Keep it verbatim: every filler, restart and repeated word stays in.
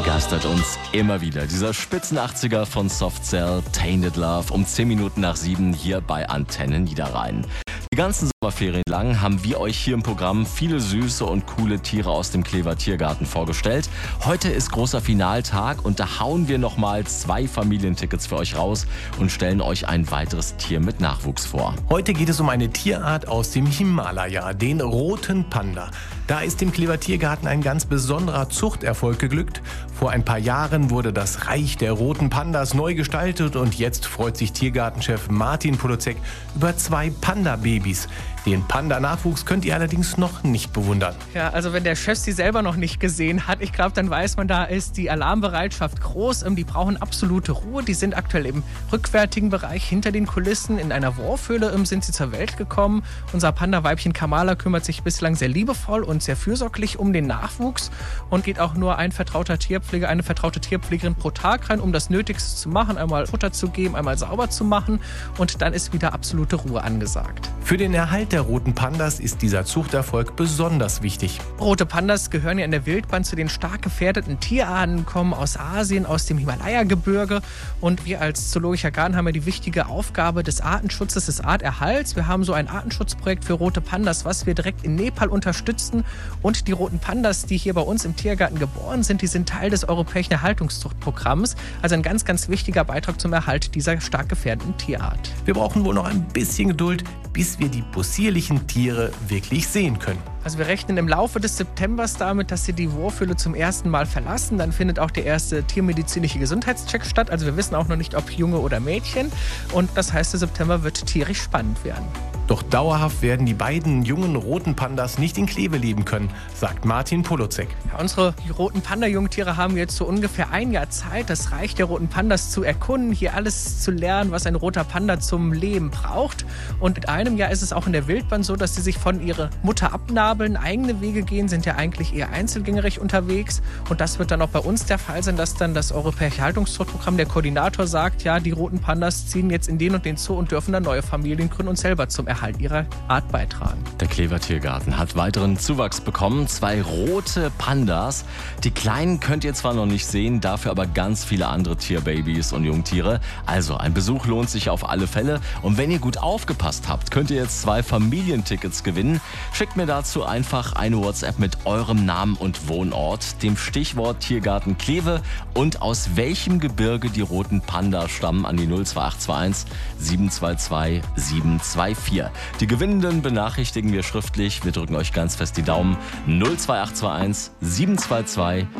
begeistert uns immer wieder. Dieser Spitzen-achtziger von Soft Cell, Tainted Love, um zehn Minuten nach sieben hier bei Antenne Niederrhein. Die ganzen Sommerferien lang haben wir euch hier im Programm viele süße und coole Tiere aus dem Klever Tiergarten vorgestellt. Heute ist großer Finaltag und da hauen wir nochmal zwei Familientickets für euch raus und stellen euch ein weiteres Tier mit Nachwuchs vor. Heute geht es um eine Tierart aus dem Himalaya, den roten Panda. Da ist dem Klever Tiergarten ein ganz besonderer Zuchterfolg geglückt. Vor ein paar Jahren wurde das Reich der roten Pandas neu gestaltet und jetzt freut sich Tiergartenchef Martin Polozek über zwei Panda-Babys. Den Panda-Nachwuchs könnt ihr allerdings noch nicht bewundern. Ja, also wenn der Chef sie selber noch nicht gesehen hat, ich glaube, dann weiß man, da ist die Alarmbereitschaft groß. Die brauchen absolute Ruhe. Die sind aktuell im rückwärtigen Bereich hinter den Kulissen. In einer Wurfhöhle sind sie zur Welt gekommen. Unser Panda-Weibchen Kamala kümmert sich bislang sehr liebevoll und sehr fürsorglich um den Nachwuchs und geht auch nur ein vertrauter Tierpfleger, eine vertraute Tierpflegerin pro Tag rein, um das Nötigste zu machen, einmal Futter zu geben, einmal sauber zu machen und dann ist wieder absolute Ruhe angesagt. Für den Erhalt der roten Pandas ist dieser Zuchterfolg besonders wichtig. Rote Pandas gehören ja in der Wildbahn zu den stark gefährdeten Tierarten, kommen aus Asien, aus dem Himalaya-Gebirge und wir als Zoologischer Garten haben ja die wichtige Aufgabe des Artenschutzes, des Arterhalts. Wir haben so ein Artenschutzprojekt für rote Pandas, was wir direkt in Nepal unterstützen und die roten Pandas, die hier bei uns im Tiergarten geboren sind, die sind Teil des europäischen Erhaltungszuchtprogramms, also ein ganz, ganz wichtiger Beitrag zum Erhalt dieser stark gefährdeten Tierart. Wir brauchen wohl noch ein bisschen Geduld, bis wir die possierlichen Tiere wirklich sehen können. Also wir rechnen im Laufe des Septembers damit, dass sie die Wurfhöhle zum ersten Mal verlassen. Dann findet auch der erste tiermedizinische Gesundheitscheck statt. Also wir wissen auch noch nicht, ob Junge oder Mädchen. Und das heißt, der September wird tierisch spannend werden. Doch dauerhaft werden die beiden jungen roten Pandas nicht in Kleve leben können, sagt Martin Polozek. Ja, unsere roten Panda-Jungtiere haben jetzt so ungefähr ein Jahr Zeit, das Reich der roten Pandas zu erkunden, hier alles zu lernen, was ein roter Panda zum Leben braucht. Und mit einem Jahr ist es auch in der Wildbahn so, dass sie sich von ihrer Mutter abnabeln, eigene Wege gehen, sind ja eigentlich eher einzelgängerig unterwegs. Und das wird dann auch bei uns der Fall sein, dass dann das Europäische Haltungszuchtprogramm, der Koordinator sagt, ja, die roten Pandas ziehen jetzt in den und den Zoo und dürfen dann neue Familien gründen und selber zum Erhalt ihrer Art beitragen. Der Klever Tiergarten hat weiteren Zuwachs bekommen. Zwei rote Pandas. Die kleinen könnt ihr zwar noch nicht sehen, dafür aber ganz viele andere Tierbabys und Jungtiere. Also ein Besuch lohnt sich auf alle Fälle. Und wenn ihr gut aufgepasst habt, könnt ihr jetzt zwei Familientickets gewinnen. Schickt mir dazu einfach eine WhatsApp mit eurem Namen und Wohnort, dem Stichwort Tiergarten Kleve und aus welchem Gebirge die roten Pandas stammen an die null zwei acht zwei eins sieben zwei zwei sieben zwei vier. Die Gewinnenden benachrichtigen wir schriftlich. Wir drücken euch ganz fest die Daumen. null zwei acht zwei eins sieben zwei zwei